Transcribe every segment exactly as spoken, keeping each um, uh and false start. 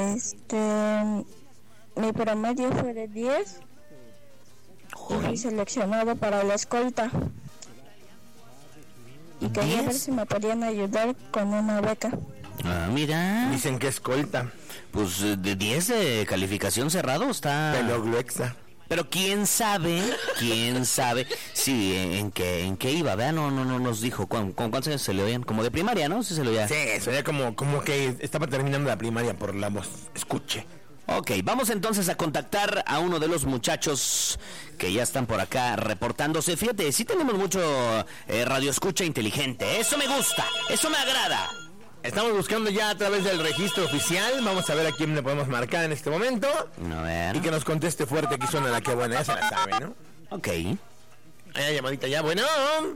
Este, mi promedio fue de diez y fui seleccionado para la escolta. Y quería ver si me podían ayudar con una beca. Ah, mira. Dicen que escolta. Pues de diez de calificación cerrado está. Pelogluexa. Pero quién sabe, quién sabe si en qué en qué iba, ¿verdad? No, no, no nos dijo. ¿Con, con cuántos años se le oían? Como de primaria, ¿no? Sí se le oía. Sí, eso ya como, como que estaba terminando la primaria por la voz. Escuche. Ok, vamos entonces a contactar a uno de los muchachos que ya están por acá reportándose. Fíjate, sí tenemos mucho eh, radioescucha inteligente. Eso me gusta, eso me agrada. Estamos buscando ya a través del registro oficial. Vamos a ver a quién le podemos marcar en este momento. A ver. Y que nos conteste fuerte. Aquí suena la que buena, ya se la sabe, ¿no? Ok. Hay llamadita ya, bueno.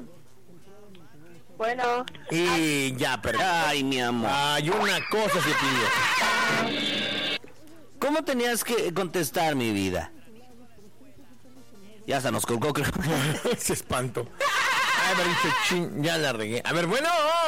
Bueno. Y ya, perdón. Ay, mi amor. Hay una cosa se pidió. ¿Cómo tenías que contestar, mi vida? Ya hasta nos colgó, creo. Se espanto. Ay, me dicho chin, ya la regué. A ver, bueno.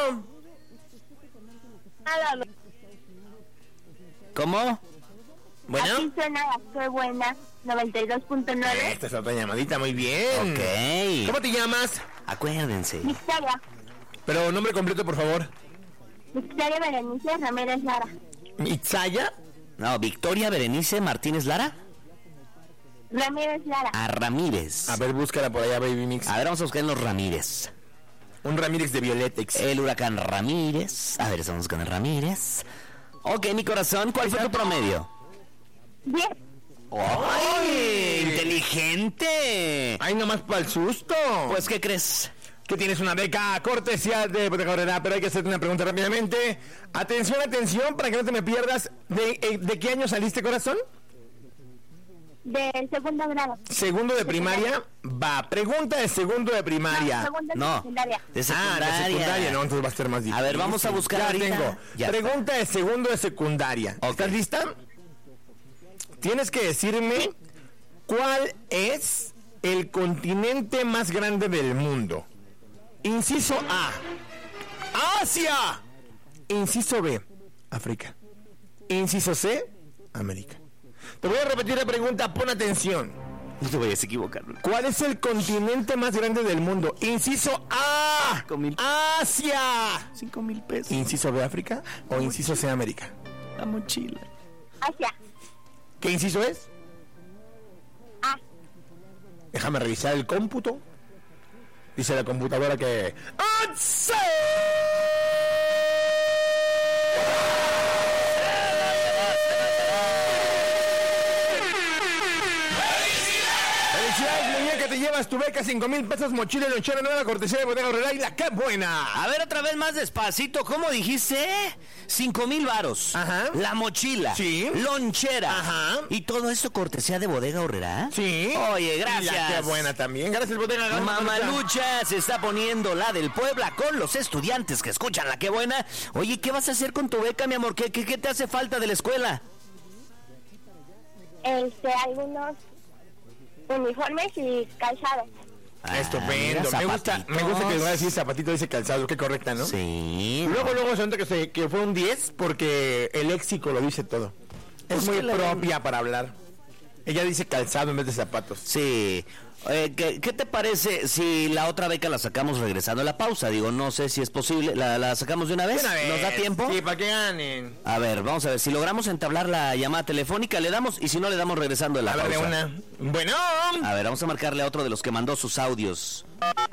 ¿Cómo? Bueno. Aquí suena la que buena, noventa y dos punto nueve. Esta es otra llamadita, muy bien. Ok. ¿Cómo te llamas? Acuérdense. Victoria. Pero nombre completo, por favor. Victoria Berenice Ramírez Lara. ¿Itzaya? No, Victoria Berenice Martínez Lara. Ramírez Lara. A Ramírez. A ver, búscala por allá, Baby Mix. A ver, vamos a buscar en los Ramírez. Un Ramírez de Violetex. El huracán Ramírez. A ver, estamos con el Ramírez. Ok, mi corazón, ¿cuál fue tu promedio? diez. ¡Ay! ¡Inteligente! ¡Ay, nomás para el susto! Pues, ¿qué crees? Que tienes una beca cortesía de Bodega Aurrerá, pero hay que hacerte una pregunta rápidamente. Atención, atención, para que no te me pierdas. ¿De, eh, ¿de qué año saliste, corazón? Del segundo grado. Segundo de primaria. Va, pregunta de segundo de primaria. No, segundo de No. secundaria. De secundaria. Ah, de secundaria, no, entonces va a ser más difícil. A ver, vamos a buscar Ya ahorita. tengo. Ya Pregunta de segundo de secundaria. Ok. ¿Estás lista? Tienes que decirme cuál es el continente más grande del mundo. Inciso A, Asia. Inciso B, África. Inciso C, América. Te voy a repetir la pregunta, pon atención. No te vayas a equivocar. ¿Cuál es el continente más grande del mundo? Inciso A, Cinco mil. Asia. Cinco mil pesos. Inciso B, África, o inciso C, América. La mochila. Asia. ¿Qué inciso es? A. Déjame revisar el cómputo. Dice la computadora que... ¡Asia! ¡Felicidades, muñeca! Te llevas tu beca, cinco mil pesos, mochila y lonchera nueva, cortesía de Bodega Aurrerá y la ¡qué buena! A ver, otra vez más despacito. ¿Cómo dijiste? Cinco mil varos. Ajá. La mochila. Sí. Lonchera. Ajá. Y todo esto cortesía de Bodega Aurrerá. Sí. Oye, gracias. Y la ¡qué buena también! Gracias, Bodega Aurrerá. Mamalucha se está poniendo la del Puebla con los estudiantes que escuchan la que buena. Oye, ¿qué vas a hacer con tu beca, mi amor? ¿Qué, qué, qué te hace falta de la escuela? Este, algunos uniformes y calzado. Ah, Estupendo. mira, Me gusta, zapatitos. me gusta que va a decir zapatito, dice calzado. Qué correcta, ¿no? Sí. Luego, luego se nota que, se, que fue un diez porque el léxico lo dice todo. Es Pues muy que le- propia para hablar. Ella dice calzado en vez de zapatos. Sí. Eh, ¿qué, ¿Qué te parece si la otra beca la sacamos regresando a la pausa? Digo, no sé si es posible. ¿La, la sacamos de una vez? Una vez. ¿Nos da tiempo? Sí, para que ganen. A ver, vamos a ver. Si logramos entablar la llamada telefónica, le damos. Y si no, le damos regresando de la A ver, de pausa. una. Bueno. A ver, vamos a marcarle a otro de los que mandó sus audios.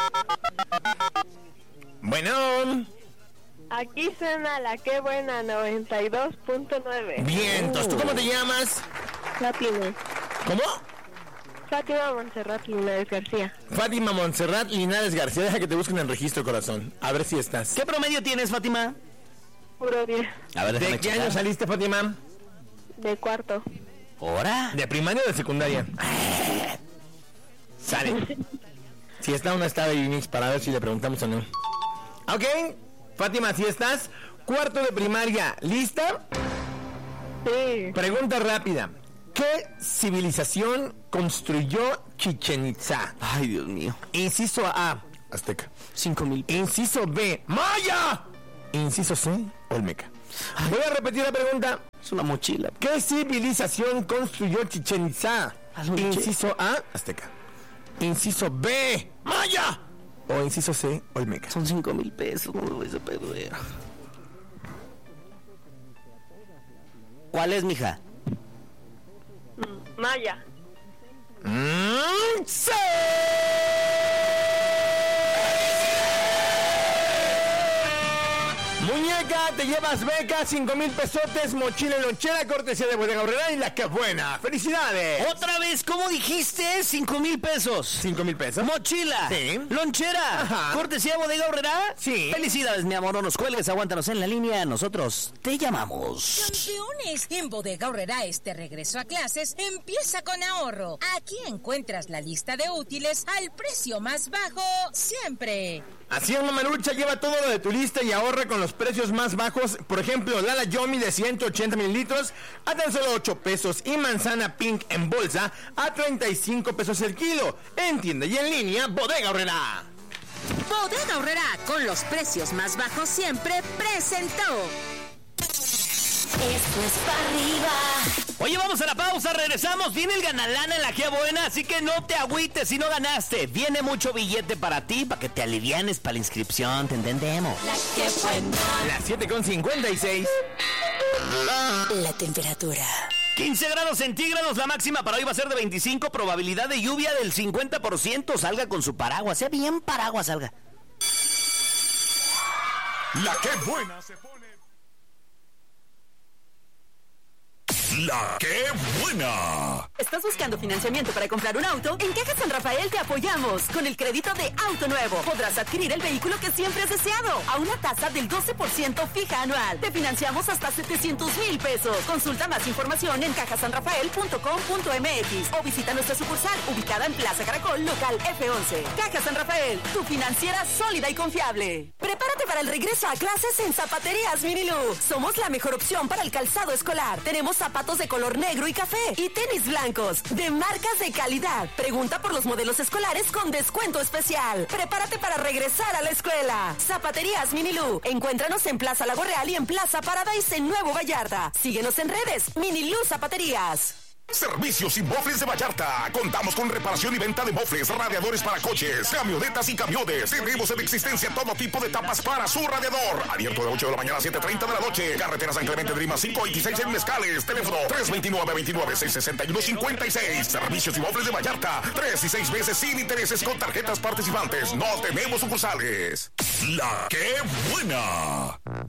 Bueno. Aquí suena la que buena noventa y dos punto nueve. Vientos. ¿Tú cómo te llamas? Fátima. ¿Cómo? Fátima Montserrat Linares García. Fátima Montserrat Linares García. Deja que te busquen en el registro, corazón. A ver si estás. ¿Qué promedio tienes, Fátima? Puro diez. A ver, déjame ¿De qué checar. año saliste, Fátima? De cuarto. ¿Hora? ¿De primaria o de secundaria? Sale. Si está una está Baby Mix para ver si le preguntamos o no. Ok, Fátima, si estás. Cuarto de primaria, ¿lista? Sí. Pregunta rápida. ¿Qué civilización construyó Chichén Itzá? Ay, Dios mío. Inciso A, Azteca. Cinco mil. Inciso B, Maya. Inciso C, Olmeca. Voy a repetir la pregunta. Es una mochila. ¿Qué civilización construyó Chichén Itzá? Inciso A, azteca. Inciso B, maya. O inciso C, olmeca. Son cinco mil pesos, no me voy a perder. ¿Cuál es, mija? Maya. Mm, ¡sí! Muñeca, te llevas beca, cinco mil pesotes, mochila y lonchera, cortesía de Bodega Aurrerá y la que buena. ¡Felicidades! Otra vez, ¿cómo dijiste? Cinco mil pesos. ¿Cinco mil pesos? Mochila. Sí. Lonchera. Ajá. Cortesía Bodega Aurrerá. Sí. Felicidades, mi amor, no nos cuelgues, aguántanos en la línea, nosotros te llamamos. Campeones, en Bodega Aurrerá este regreso a clases empieza con ahorro. Aquí encuentras la lista de útiles al precio más bajo siempre. Así es, Mamalucha, lleva todo lo de tu lista y ahorra con los precios más bajos. Por ejemplo, Lala Yomi de ciento ochenta mililitros a tan solo ocho pesos y manzana Pink en bolsa a treinta y cinco pesos el kilo. En tienda y en línea, Bodega Aurrerá. Bodega Aurrerá, con los precios más bajos siempre, presentó. Esto es para arriba. Oye, vamos a la pausa, regresamos. Viene el ganalana en la que buena, así que no te agüites si no ganaste. Viene mucho billete para ti, para que te alivianes para la inscripción, te entendemos. La que buena. Las siete con cincuenta y seis. La temperatura. quince grados centígrados, la máxima para hoy va a ser de veinticinco, probabilidad de lluvia del cincuenta por ciento. Salga con su paraguas, sea bien paraguas, salga. La que buena se pone. La que buena. ¿Estás buscando financiamiento para comprar un auto? En Caja San Rafael te apoyamos. Con el crédito de Auto Nuevo podrás adquirir el vehículo que siempre has deseado a una tasa del doce por ciento fija anual. Te financiamos hasta setecientos mil pesos. Consulta más información en caja san rafael punto com punto m x o visita nuestra sucursal ubicada en Plaza Caracol, local F once. Caja San Rafael, tu financiera sólida y confiable. Prepárate para el regreso a clases en Zapaterías Minilú. Somos la mejor opción para el calzado escolar. Tenemos zapatos de color negro y café y tenis blancos de marcas de calidad. Pregunta por los modelos escolares con descuento especial. Prepárate para regresar a la escuela. Zapaterías Minilú. Encuéntranos en Plaza Lago Real y en Plaza Paradise en Nuevo Vallarta. Síguenos en redes. Minilú Zapaterías. Servicios y Mofles de Vallarta. Contamos con reparación y venta de mofles, radiadores para coches, camionetas y camiones. Tenemos en existencia todo tipo de tapas para su radiador. Abierto de ocho de la mañana a siete treinta de la noche. Carretera San Clemente de Lima cinco veintiséis en Mezcales. Teléfono tres veintinueve veintinueve seis sesenta y uno cincuenta y seis. Servicios y Mofles de Vallarta. Tres y seis meses sin intereses con tarjetas participantes. No tenemos sucursales. La que buena.